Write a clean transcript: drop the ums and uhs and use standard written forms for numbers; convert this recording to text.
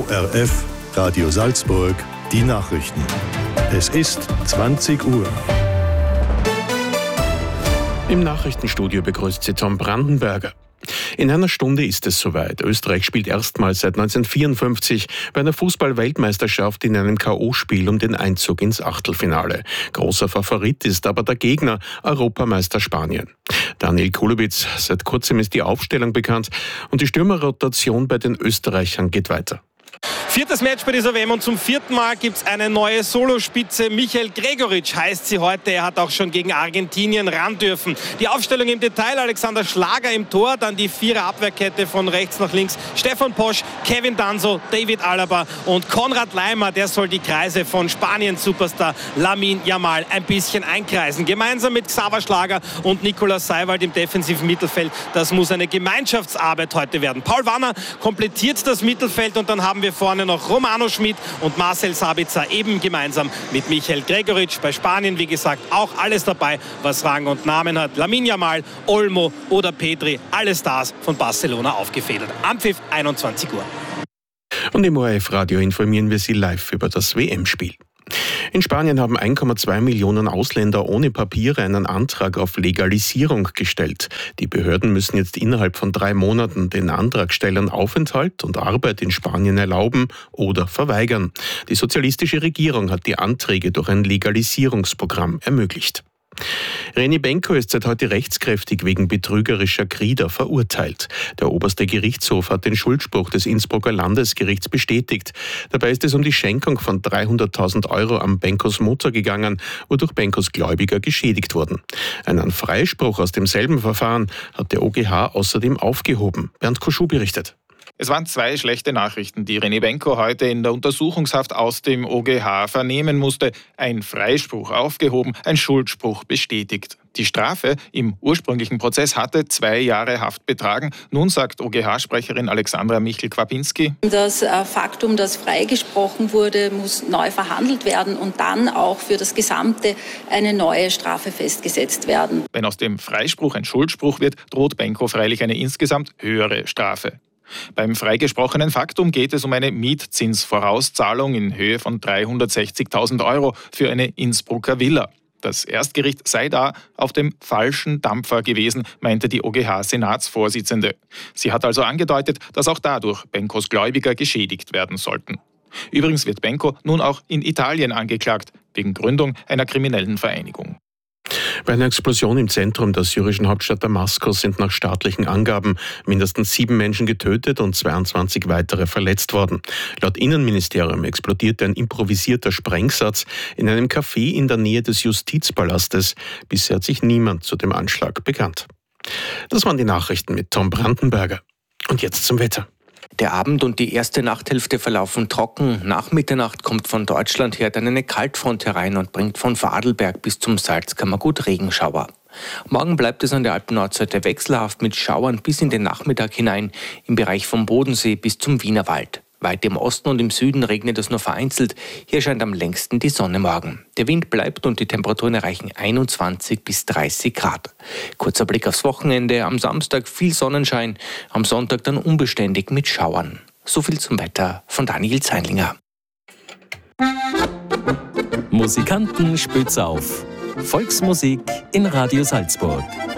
ORF Radio Salzburg, die Nachrichten. Es ist 20 Uhr. Im Nachrichtenstudio begrüßt Sie Tom Brandenberger. In einer Stunde ist es soweit. Österreich spielt erstmals seit 1954 bei einer Fußball-Weltmeisterschaft in einem K.O.-Spiel um den Einzug ins Achtelfinale. Großer Favorit ist aber der Gegner, Europameister Spanien. Daniel Kulowitz, seit kurzem ist die Aufstellung bekannt und die Stürmerrotation bei den Österreichern geht weiter. Viertes Match bei dieser WM und zum vierten Mal gibt es eine neue Solospitze. Michael Gregoritsch heißt sie heute. Er hat auch schon gegen Argentinien ran dürfen. Die Aufstellung im Detail: Alexander Schlager im Tor, dann die Vierer-Abwehrkette von rechts nach links. Stefan Posch, Kevin Danso, David Alaba und Konrad Laimer. Der soll die Kreise von Spanien-Superstar Lamine Yamal ein bisschen einkreisen. Gemeinsam mit Xaver Schlager und Nikolaus Seiwald im defensiven Mittelfeld. Das muss eine Gemeinschaftsarbeit heute werden. Paul Wanner komplettiert das Mittelfeld und dann haben wir vorne noch Romano Schmid und Marcel Sabitzer eben gemeinsam mit Michael Gregoritsch. Bei Spanien, wie gesagt, auch alles dabei, was Rang und Namen hat. Lamine Yamal, Olmo oder Pedri, alle Stars von Barcelona aufgefädelt. Anpfiff 21 Uhr. Und im ORF-Radio informieren wir Sie live über das WM-Spiel. In Spanien haben 1,2 Millionen Ausländer ohne Papiere einen Antrag auf Legalisierung gestellt. Die Behörden müssen jetzt innerhalb von 3 Monaten den Antragstellern Aufenthalt und Arbeit in Spanien erlauben oder verweigern. Die sozialistische Regierung hat die Anträge durch ein Legalisierungsprogramm ermöglicht. René Benko ist seit heute rechtskräftig wegen betrügerischer Grieder verurteilt. Der oberste Gerichtshof hat den Schuldspruch des Innsbrucker Landesgerichts bestätigt. Dabei ist es um die Schenkung von 300.000 Euro an Benkos Mutter gegangen, wodurch Benkos Gläubiger geschädigt wurden. Einen Freispruch aus demselben Verfahren hat der OGH außerdem aufgehoben. Bernd Koschuh berichtet. Es waren 2 schlechte Nachrichten, die René Benko heute in der Untersuchungshaft aus dem OGH vernehmen musste. Ein Freispruch aufgehoben, ein Schuldspruch bestätigt. Die Strafe im ursprünglichen Prozess hatte 2 Jahre Haft betragen. Nun sagt OGH-Sprecherin Alexandra Michel-Kwapinski: Das Faktum, das freigesprochen wurde, muss neu verhandelt werden und dann auch für das Gesamte eine neue Strafe festgesetzt werden. Wenn aus dem Freispruch ein Schuldspruch wird, droht Benko freilich eine insgesamt höhere Strafe. Beim freigesprochenen Faktum geht es um eine Mietzinsvorauszahlung in Höhe von 360.000 Euro für eine Innsbrucker Villa. Das Erstgericht sei da auf dem falschen Dampfer gewesen, meinte die OGH-Senatsvorsitzende. Sie hat also angedeutet, dass auch dadurch Benkos Gläubiger geschädigt werden sollten. Übrigens wird Benko nun auch in Italien angeklagt, wegen Gründung einer kriminellen Vereinigung. Bei einer Explosion im Zentrum der syrischen Hauptstadt Damaskus sind nach staatlichen Angaben mindestens 7 Menschen getötet und 22 weitere verletzt worden. Laut Innenministerium explodierte ein improvisierter Sprengsatz in einem Café in der Nähe des Justizpalastes. Bisher hat sich niemand zu dem Anschlag bekannt. Das waren die Nachrichten mit Tom Brandenberger. Und jetzt zum Wetter. Der Abend und die erste Nachthälfte verlaufen trocken. Nach Mitternacht kommt von Deutschland her dann eine Kaltfront herein und bringt von Vorarlberg bis zum Salzkammergut Regenschauer. Morgen bleibt es an der Alpennordseite wechselhaft mit Schauern bis in den Nachmittag hinein, im Bereich vom Bodensee bis zum Wienerwald. Weit im Osten und im Süden regnet es nur vereinzelt. Hier scheint am längsten die Sonne morgen. Der Wind bleibt und die Temperaturen erreichen 21 bis 30 Grad. Kurzer Blick aufs Wochenende. Am Samstag viel Sonnenschein, am Sonntag dann unbeständig mit Schauern. So viel zum Wetter von Daniel Zeinlinger. Musikanten spitz auf. Volksmusik in Radio Salzburg.